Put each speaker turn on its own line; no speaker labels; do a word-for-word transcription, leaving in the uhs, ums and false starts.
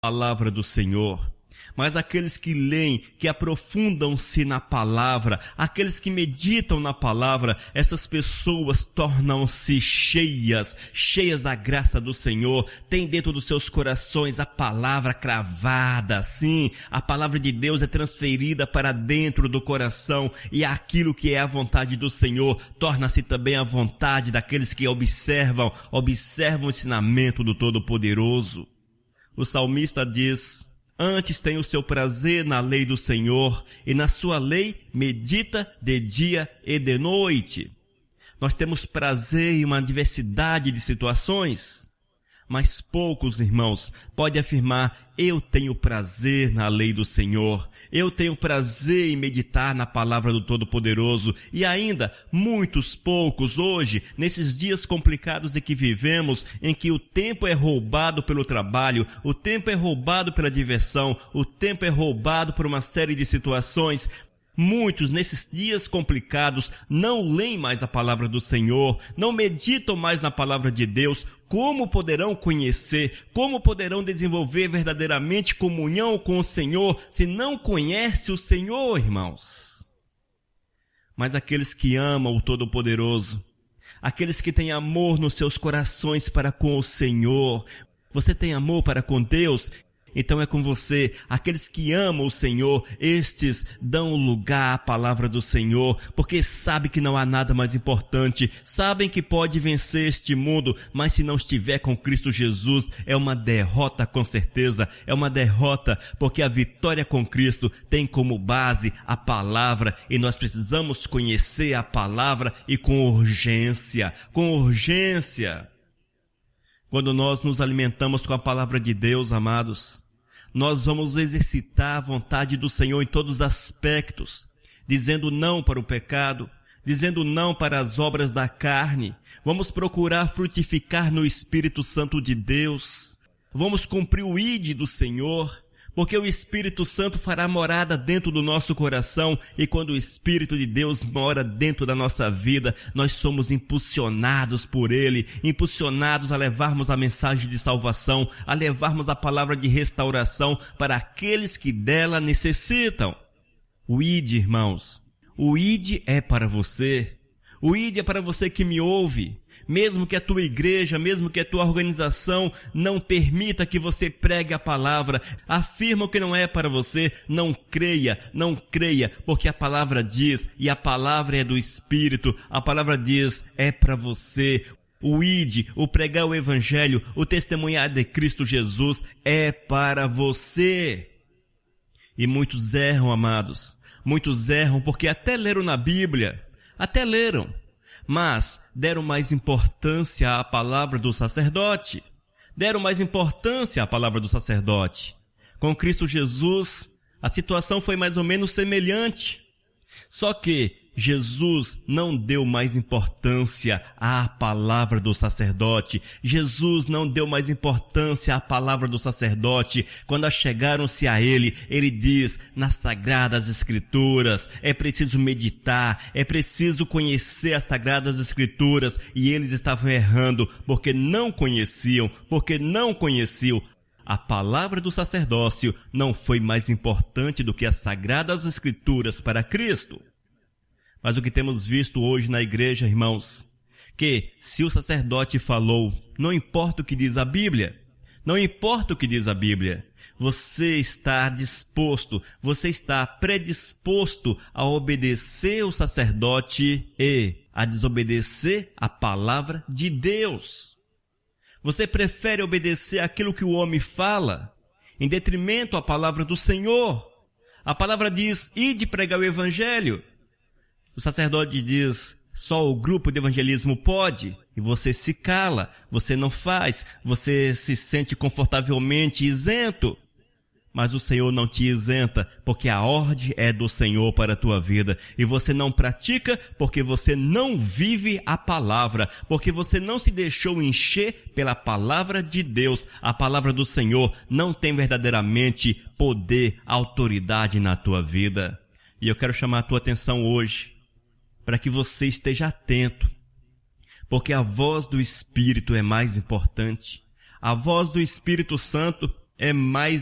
palavra do Senhor. Mas aqueles que leem, que aprofundam-se na palavra, aqueles que meditam na palavra, essas pessoas tornam-se cheias, cheias da graça do Senhor, têm dentro dos seus corações a palavra cravada, sim, a palavra de Deus é transferida para dentro do coração e aquilo que é a vontade do Senhor torna-se também a vontade daqueles que observam, observam o ensinamento do Todo-Poderoso. O salmista diz: antes tem o seu prazer na lei do Senhor, e na sua lei medita de dia e de noite. Nós temos prazer em uma diversidade de situações, mas poucos, irmãos, podem afirmar: eu tenho prazer na lei do Senhor, eu tenho prazer em meditar na palavra do Todo-Poderoso. E ainda, muitos poucos hoje, nesses dias complicados em que vivemos, em que o tempo é roubado pelo trabalho, o tempo é roubado pela diversão, o tempo é roubado por uma série de situações. Muitos, nesses dias complicados, não leem mais a palavra do Senhor, não meditam mais na palavra de Deus. Como poderão conhecer, como poderão desenvolver verdadeiramente comunhão com o Senhor, se não conhece o Senhor, irmãos? Mas aqueles que amam o Todo-Poderoso, aqueles que têm amor nos seus corações para com o Senhor, você tem amor para com Deus? Então é com você. Aqueles que amam o Senhor, estes dão lugar à palavra do Senhor, porque sabem que não há nada mais importante, sabem que pode vencer este mundo, mas se não estiver com Cristo Jesus, é uma derrota com certeza, é uma derrota, porque a vitória com Cristo tem como base a palavra, e nós precisamos conhecer a palavra e com urgência, com urgência. Quando nós nos alimentamos com a palavra de Deus, amados, nós vamos exercitar a vontade do Senhor em todos os aspectos, dizendo não para o pecado, dizendo não para as obras da carne. Vamos procurar frutificar no Espírito Santo de Deus. Vamos cumprir o ide do Senhor, porque o Espírito Santo fará morada dentro do nosso coração, e quando o Espírito de Deus mora dentro da nossa vida, nós somos impulsionados por Ele, impulsionados a levarmos a mensagem de salvação, a levarmos a palavra de restauração para aqueles que dela necessitam. O ide, irmãos, o ide é para você, o ide é para você que me ouve. Mesmo que a tua igreja, mesmo que a tua organização não permita que você pregue a palavra, afirmam que não é para você, não creia, não creia, porque a palavra diz, e a palavra é do Espírito, a palavra diz, é para você. O ide, o pregar o evangelho, o testemunhar de Cristo Jesus é para você. E muitos erram, amados, muitos erram porque até leram na Bíblia, até leram, mas deram mais importância à palavra do sacerdote. Deram mais importância à palavra do sacerdote. Com Cristo Jesus, a situação foi mais ou menos semelhante. Só que Jesus não deu mais importância à palavra do sacerdote. Jesus não deu mais importância à palavra do sacerdote. Quando achegaram-se a ele, ele diz, nas Sagradas Escrituras, é preciso meditar, é preciso conhecer as Sagradas Escrituras. E eles estavam errando, porque não conheciam, porque não conheciam. A palavra do sacerdócio não foi mais importante do que as Sagradas Escrituras para Cristo. Mas o que temos visto hoje na igreja, irmãos, que se o sacerdote falou, não importa o que diz a Bíblia, não importa o que diz a Bíblia, você está disposto, você está predisposto a obedecer o sacerdote e a desobedecer a palavra de Deus. Você prefere obedecer aquilo que o homem fala, em detrimento à palavra do Senhor. A palavra diz, ide pregar o evangelho. O sacerdote diz, só o grupo de evangelismo pode, e você se cala, você não faz, você se sente confortavelmente isento. Mas o Senhor não te isenta, porque a ordem é do Senhor para a tua vida, e você não pratica porque você não vive a palavra, porque você não se deixou encher pela palavra de Deus. A palavra do Senhor não tem verdadeiramente poder, autoridade na tua vida. E eu quero chamar a tua atenção hoje, para que você esteja atento, porque a voz do Espírito é mais importante. A voz do Espírito Santo é mais